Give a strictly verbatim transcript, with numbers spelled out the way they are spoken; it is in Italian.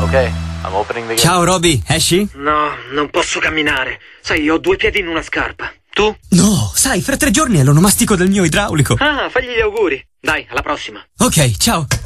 Ok, I'm opening the gate. Ciao Roby, esci? No, non posso camminare. Sai, ho due piedi in una scarpa. Tu? No, sai, fra tre giorni è l'onomastico del mio idraulico. Ah, fagli gli auguri. Dai, alla prossima. Ok, ciao.